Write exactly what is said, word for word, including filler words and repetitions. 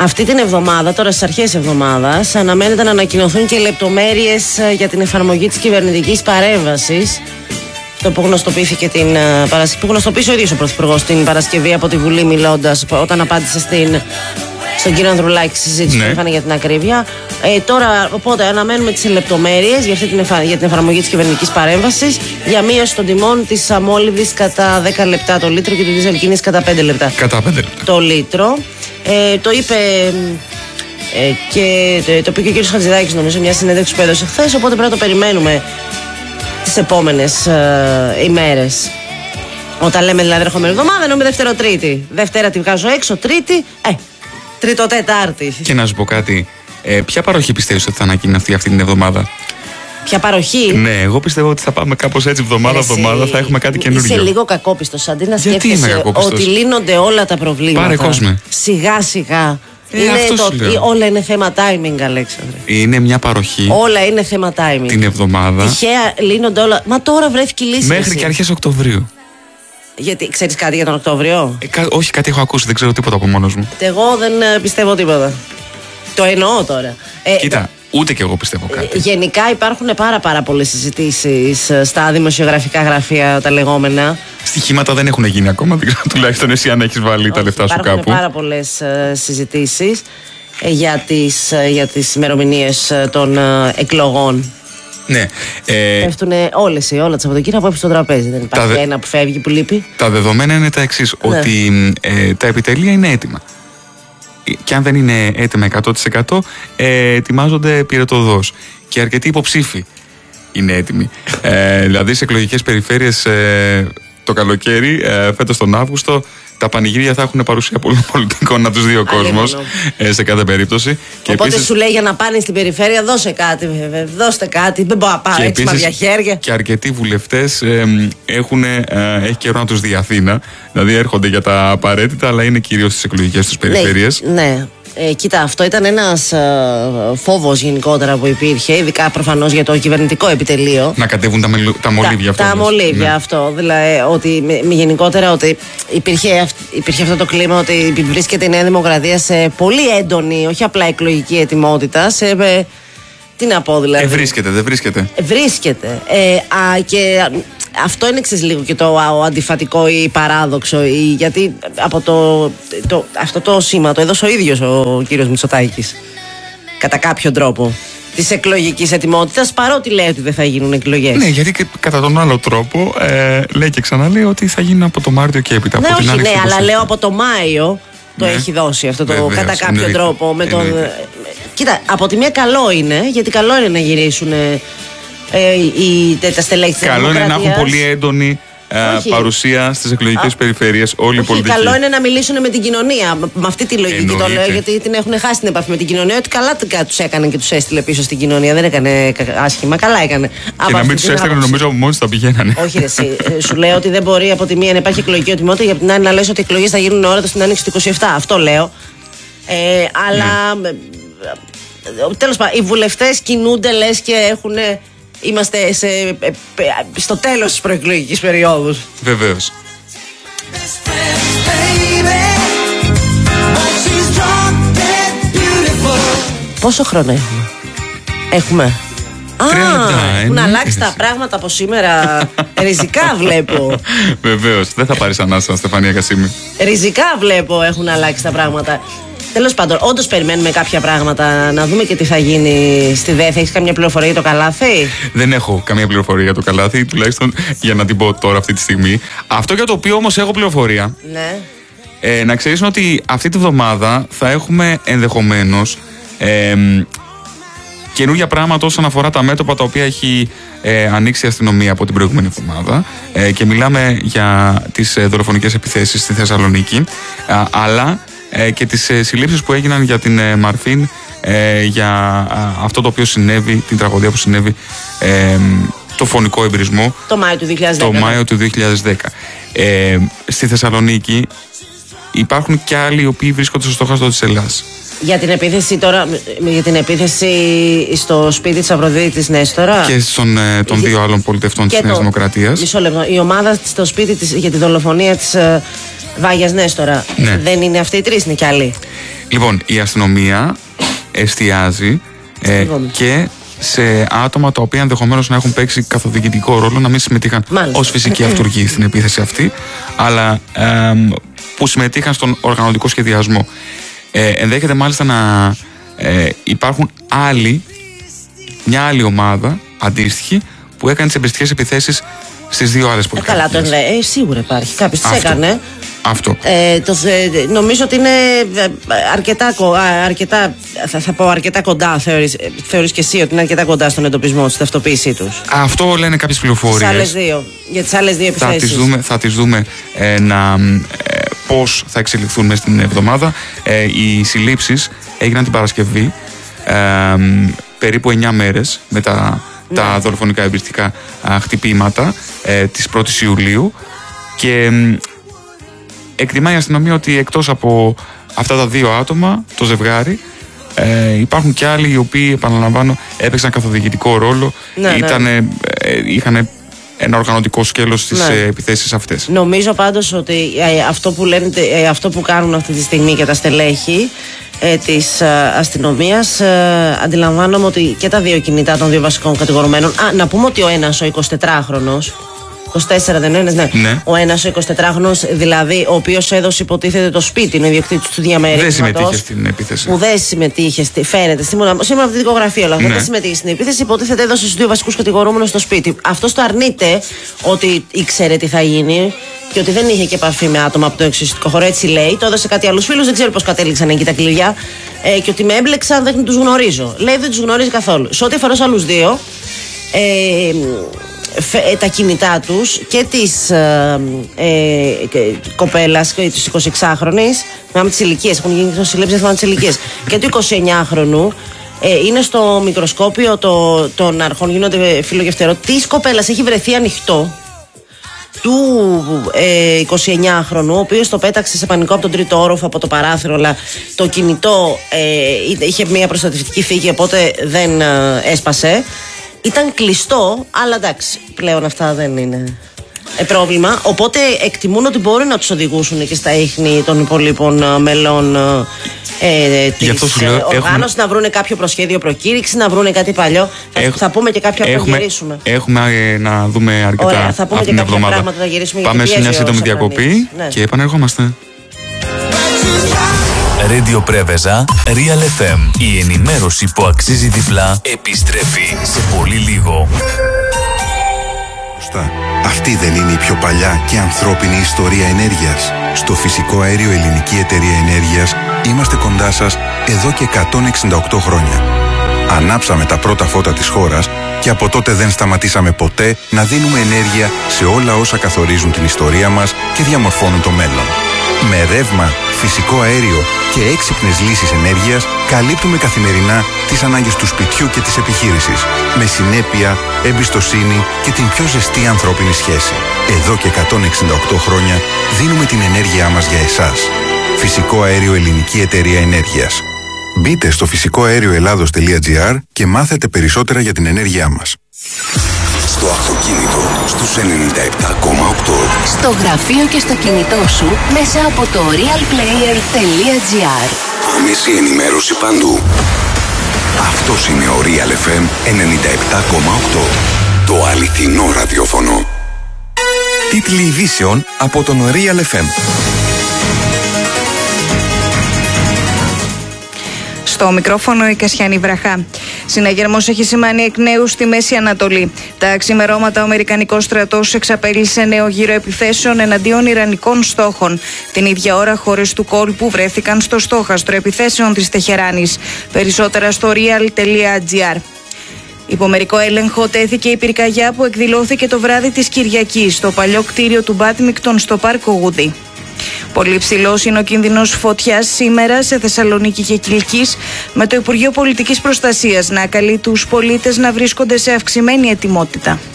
Αυτή την εβδομάδα, τώρα στις αρχές της εβδομάδας, αναμένεται να ανακοινωθούν και λεπτομέρειες για την εφαρμογή της κυβερνητικής παρέμβασης. Το που γνωστοποιήθηκε την Παρασκευή, που γνωστοποίησε ο ίδιος ο Πρωθυπουργός την Παρασκευή από τη Βουλή, μιλώντας όταν απάντησε στην, στον κύριο Ανδρουλάκη στη συζήτηση, ναι, που είχαν για την ακρίβεια. Ε, τώρα, οπότε, αναμένουμε τις λεπτομέρειες για, αυτή την εφα... για την εφαρμογή της κυβερνητικής παρέμβασης, για μείωση των τιμών της αμόλυβδης κατά δέκα λεπτά το λίτρο και του δίζελ κίνης κατά πέντε λεπτά. Κατά πέντε λεπτά. Το λίτρο. Ε, το είπε ε, και το, το είπε και ο κ. Χατζηδάκης, νομίζω, μια συνέντευξη που έδωσε χθες. Οπότε πρέπει να το περιμένουμε τις επόμενες ε, ημέρες. Όταν λέμε δηλαδή ερχόμενη εβδομάδα, εννοούμε Δευτέρα-Τρίτη. Δευτέρα τη βγάζω έξω, Τρίτη, ε, Τρίτο-Τετάρτη. Και να σου πω κάτι. Ε, ποια παροχή πιστεύεις ότι θα ανακοινωθεί αυτή την εβδομάδα? Ποια παροχή? Ναι, εγώ πιστεύω ότι θα πάμε κάπως έτσι εβδομάδα-εβδομάδα, θα έχουμε κάτι καινούργιο. Είσαι λίγο κακόπιστος, αντί να Γιατί σκέφτεσαι ότι λύνονται όλα τα προβλήματα. Πάρε κόσμε. Σιγά-σιγά. Ε, είναι αυτό το, όλα είναι θέμα timing, Αλέξανδρε. Είναι μια παροχή. Όλα είναι θέμα timing. Την εβδομάδα. Τυχαία λύνονται όλα. Μα τώρα βρέθηκε η λύση. Μέχρι και αρχές Οκτωβρίου. Γιατί ξέρεις κάτι για τον Οκτώβριο? Ε, κα, όχι, κάτι έχω ακούσει, δεν ξέρω τίποτα από μόνος μου. Εγώ δεν ε, πιστεύω τίποτα. Το εννοώ τώρα. Ε, Κοίτα, ούτε κι εγώ πιστεύω κάτι. Γενικά υπάρχουν πάρα, πάρα πολλές συζητήσεις στα δημοσιογραφικά γραφεία, τα λεγόμενα. Στοιχήματα δεν έχουν γίνει ακόμα, δεν ξέρω τουλάχιστον εσύ αν έχεις βάλει τα λεφτά σου κάπου. Υπάρχουν πάρα πολλές ε, συζητήσεις ε, για τις, ε, για τις ημερομηνίες ε, των ε, εκλογών. Ναι. Ε, Πέφτουν όλες οι όλα τα Σαββατοκύριακα που έφυγε στο τραπέζι. Δεν υπάρχει δε... ένα που φεύγει, που λείπει. Τα δεδομένα είναι τα εξής, ναι, ότι ε, τα επιτελεία είναι έτοιμα. Και αν δεν είναι έτοιμα εκατό τοις εκατό, ε, ετοιμάζονται πυρετοδός. Και αρκετοί υποψήφοι είναι έτοιμοι. ε, δηλαδή σε εκλογικές περιφέρειες ε, το καλοκαίρι, ε, φέτος τον Αύγουστο, τα πανηγύρια θα έχουν παρουσία πολλών πολιτικών να τους δει ο κόσμος ε, σε κάθε περίπτωση. Και οπότε επίσης, σου λέει για να πάνε στην περιφέρεια, δώσε κάτι, βέβαια, δώστε κάτι. Δεν μπορώ να πάω έξι μαδιά χέρια. Και αρκετοί βουλευτές ε, έχουν, ε, έχει καιρό να τους δει η Αθήνα. Δηλαδή έρχονται για τα απαραίτητα, αλλά είναι κυρίως στις εκλογικές τους περιφέρειες. Ναι, ναι. Ε, κοίτα, αυτό ήταν ένας ε, φόβος γενικότερα που υπήρχε, ειδικά προφανώς για το κυβερνητικό επιτελείο. Να κατέβουν τα, μελ, τα μολύβια αυτό. Τα μολύβια, ναι, αυτό. Δηλαδή, ότι με, με γενικότερα ότι υπήρχε, υπήρχε αυτό το κλίμα ότι βρίσκεται η Νέα Δημοκρατία σε πολύ έντονη, όχι απλά εκλογική ετοιμότητα, σε. Ε, τι να πω δηλαδή. Ε, βρίσκεται, δεν βρίσκεται. Ε, βρίσκεται. Ε, α, και αυτό είναι εξής λίγο και το α, αντιφατικό ή παράδοξο. Ή, γιατί από το, το, αυτό το σήμα το έδωσε ο ίδιος ο κύριος Μητσοτάκης. Κατά κάποιο τρόπο. Της εκλογικής ετοιμότητας, παρότι λέει ότι δεν θα γίνουν εκλογές. Ναι, γιατί και κατά τον άλλο τρόπο ε, λέει και ξαναλέει ότι θα γίνουν από το Μάρτιο και έπειτα. Ναι, από όχι, την ναι, αλλά λέω από το Μάιο. Το, ναι, έχει δώσει αυτό το, βεβαίως, κατά κάποιο εννοείται, τρόπο. Με τον... Κοίτα, από τη μία καλό είναι, γιατί καλό είναι να γυρίσουν ε, ε, οι, τα στελέχη της Καλό Δημοκρατίας. είναι να έχουν πολύ έντονη ε, παρουσία στις εκλογικές Α, περιφέρειες όλοι οι πολιτικοί. Καλό είναι να μιλήσουν με την κοινωνία. Με αυτή τη λογική εννοείται. Το λέω, γιατί την έχουν χάσει την επαφή με την κοινωνία. Ότι καλά τους έκανε και τους έστειλε πίσω στην κοινωνία. Δεν έκανε άσχημα. Καλά έκανε. Και από να μην τους έστειλε, νομίζω μόλις τα πηγαίνανε. Όχι, ρε, εσύ, σου λέω ότι δεν μπορεί από τη μία να υπάρχει εκλογική οτιμότητα, για την άλλη να λες ότι οι εκλογές θα γίνουν ώρα στην άνοιξη του είκοσι επτά. Αυτό λέω. Ε, αλλά. Ναι. Τέλος πάντων, οι βουλευτές κινούνται, λες, και έχουν, είμαστε σε, στο τέλος της προεκλογικής περίοδου. Βεβαίως. Πόσο χρόνο έχουμε? Έχουμε. Α, έχουν αλλάξει τα πράγματα από σήμερα. Ριζικά βλέπω. Βεβαίως, δεν θα πάρεις ανάσα, Στεφανία Κασίμη. Ριζικά βλέπω έχουν αλλάξει τα πράγματα. Τέλος πάντων, όντως περιμένουμε κάποια πράγματα, να δούμε και τι θα γίνει στη ΔΕΘ. Έχεις καμία πληροφορία για το καλάθι? Δεν έχω καμία πληροφορία για το καλάθι, τουλάχιστον για να την πω τώρα αυτή τη στιγμή. Αυτό για το οποίο όμως έχω πληροφορία, ναι, ε, να ξέρεις ότι αυτή τη βδομάδα θα έχουμε ενδεχομένως ε, καινούργια πράγματα όσον αφορά τα μέτωπα τα οποία έχει ε, ανοίξει η αστυνομία από την προηγούμενη εβδομάδα, ε, και μιλάμε για τις ε, δολοφονικές επιθέσεις στη Θεσσαλονίκη, ε, αλλά ε, και τις ε, συλλήψεις που έγιναν για την ε, Μαρφίν, ε, για ε, αυτό το οποίο συνέβη, την τραγωδία που συνέβη, ε, το φωνικό εμπρισμό το Μάιο του δύο χιλιάδες δέκα. Το Μάιο του δύο χιλιάδες δέκα. Ε, στη Θεσσαλονίκη υπάρχουν και άλλοι οι οποίοι βρίσκονται στο στόχαστρο της Ελλάς. Για την επίθεση τώρα, για την επίθεση στο σπίτι της Αφροδίτης της Νέστορα. Και στον, ε, των δύο άλλων πολιτευτών της Νέας Δημοκρατίας. Μισό λεπτό. Η ομάδα στο σπίτι της για τη δολοφονία της ε, Βάγιας Νέστορα. Ναι. Δεν είναι αυτοί οι τρεις, είναι κι άλλοι. Λοιπόν, η αστυνομία εστιάζει ε, και σε άτομα τα οποία ενδεχομένως να έχουν παίξει καθοδηγητικό ρόλο, να μην συμμετείχαν ως φυσικοί αυτούργοι στην επίθεση αυτή, αλλά ε, που συμμετείχαν στον οργανωτικό σχεδιασμό. Ε, ενδέχεται μάλιστα να ε, υπάρχουν άλλοι, μια άλλη ομάδα αντίστοιχη που έκανε τις εμπριστικές επιθέσεις στις δύο άλλες πολυκατοικίες. Ε, καλά, το, ε, σίγουρα υπάρχει. Κάποιος τις έκανε. Αυτό. Ε, το, ε, νομίζω ότι είναι αρκετά, αρκετά θα, θα πω αρκετά κοντά, θεωρείς, θεωρείς και εσύ ότι είναι αρκετά κοντά στον εντοπισμό, στη ταυτοποίησή τους. Αυτό λένε κάποιες πληροφορίες. Τις άλλες δύο, για τις άλλες δύο επιθέσεις. Θα τις δούμε, θα τις δούμε ε, να, ε, πώς θα εξελιχθούν μέσα στην εβδομάδα. Ε, οι συλλήψεις έγιναν την Παρασκευή, ε, περίπου εννιά μέρες μετά ναι. τα δολοφονικά εμπριστικά α, χτυπήματα ε, της πρώτης Ιουλίου, και εκτιμάει η αστυνομία ότι εκτός από αυτά τα δύο άτομα, το ζευγάρι, ε, υπάρχουν και άλλοι οι οποίοι, επαναλαμβάνω, έπαιξαν καθοδηγητικό ρόλο, ναι, ήτανε, ναι. Ε, είχαν ένα οργανωτικό σκέλος στις ναι. επιθέσεις αυτές. Νομίζω πάντως ότι ε, αυτό, που λένε, ε, αυτό που κάνουν αυτή τη στιγμή και τα στελέχη ε, της ε, αστυνομίας, ε, αντιλαμβάνομαι ότι και τα δύο κινητά των δύο βασικών κατηγορουμένων. Α, να πούμε ότι ο ένας, ο εικοσιτετράχρονος, είκοσι τέσσερα δεν είναι, ναι. ναι. Ο ένας, ο εικοσιτετράχρονος, δηλαδή, ο οποίος έδωσε υποτίθεται το σπίτι, είναι ο ιδιοκτήτης του διαμερίσματος. Δεν συμμετείχε στην επίθεση. Που δεν συμμετείχε, στη, φαίνεται, σήμερα από τη δικογραφία, αλλά ναι. δεν συμμετείχε στην επίθεση, υποτίθεται έδωσε στους δύο βασικούς κατηγορούμενους το σπίτι. Αυτός το αρνείται ότι ήξερε τι θα γίνει και ότι δεν είχε και επαφή με άτομα από το εξωτερικό χώρο, έτσι λέει. Το έδωσε κάτι άλλους φίλους, δεν ξέρω πώς κατέληξαν εκεί τα κλειδιά. Ε, και ότι με έμπλεξαν, δεν τους γνωρίζω. Λέει δεν τους γνωρίζει καθόλου. Σε ό,τι αφορά στους άλλους δύο. Ε, τα κινητά τους και της ε, ε, κοπέλας και της εικοσιεξάχρονης, θυμάμαι τις ηλικίες, έχουν γίνει συλλήψεις, θυμάμαι τις ηλικίες, και του εικοσιεννιάχρονου, ε, είναι στο μικροσκόπιο το, των αρχών, γίνονται φιλογευτερό. Της κοπέλας έχει βρεθεί ανοιχτό, του ε, εικοσιεννιάχρονου, ο οποίος το πέταξε σε πανικό από τον τρίτο όροφο, από το παράθυρο, αλλά το κινητό ε, είχε μια προστατευτική θήκη, οπότε δεν ε, έσπασε. Ήταν κλειστό, αλλά εντάξει, πλέον αυτά δεν είναι ε, πρόβλημα. Οπότε εκτιμούν ότι μπορεί να τους οδηγούσουν και στα ίχνη των υπολείπων ε, μελών ε, της ε, οργάνωσης, έχουμε... να βρούνε κάποιο προσχέδιο προκήρυξη, να βρούνε κάτι παλιό. Έχ... Θα, θα πούμε και κάποια έχουμε... πράγματα να γυρίσουμε. Έχουμε ε, να δούμε αρκετά. Ωραία, θα πούμε και κάποια εβδομάδα. πράγματα να γυρίσουμε. Πάμε σε μια σύντομη διακοπή ναι. και επανερχόμαστε. Radio Preveza, Real εφ εμ. Η ενημέρωση που αξίζει διπλά επιστρέφει σε πολύ λίγο. Αυτή δεν είναι η πιο παλιά και ανθρώπινη ιστορία ενέργειας? Στο Φυσικό Αέριο Ελληνική Εταιρεία Ενέργειας είμαστε κοντά σας εδώ και εκατόν εξήντα οκτώ χρόνια. Ανάψαμε τα πρώτα φώτα της χώρας και από τότε δεν σταματήσαμε ποτέ να δίνουμε ενέργεια σε όλα όσα καθορίζουν την ιστορία μας και διαμορφώνουν το μέλλον. Με ρεύμα, φυσικό αέριο και έξυπνες λύσεις ενέργειας καλύπτουμε καθημερινά τις ανάγκες του σπιτιού και της επιχείρησης, με συνέπεια, εμπιστοσύνη και την πιο ζεστή ανθρώπινη σχέση. Εδώ και εκατόν εξήντα οκτώ χρόνια δίνουμε την ενέργειά μας για εσάς. Φυσικό Αέριο Ελληνική Εταιρεία Ενέργειας. Μπείτε στο φυσικό αέριο ελλάδος τελεία τζι άρ και μάθετε περισσότερα για την ενέργειά μας. Στο αυτοκίνητο, στους ενενήντα επτά κόμμα οκτώ. Στο γραφείο και στο κινητό σου, μέσα από το real player τελεία τζι άρ. Άμεση ενημέρωση παντού. Αυτός είναι ο Real εφ εμ ενενήντα επτά κόμμα οκτώ. Το αληθινό ραδιόφωνο. Τίτλοι ειδήσεων από τον Real εφ εμ. Στο μικρόφωνο η Κασιάνη Βραχά. Συναγερμός έχει σημάνει εκ νέου στη Μέση Ανατολή. Τα ξημερώματα ο Αμερικανικός στρατός εξαπέλυσε νέο γύρο επιθέσεων εναντίον Ιρανικών στόχων. Την ίδια ώρα χώρες του κόλπου βρέθηκαν στο στόχαστρο επιθέσεων της Τεχεράνης. Περισσότερα στο real τελεία τζι άρ. Υπό μερικό έλεγχο τέθηκε η πυρκαγιά που εκδηλώθηκε το βράδυ της Κυριακής στο παλιό κτίριο του Μπάτμικτον στο Πάρκο Γουδί. Πολύ ψηλός είναι ο κίνδυνος φωτιάς σήμερα σε Θεσσαλονίκη και Κιλκής, με το Υπουργείο Πολιτικής Προστασίας να καλεί τους πολίτες να βρίσκονται σε αυξημένη ετοιμότητα.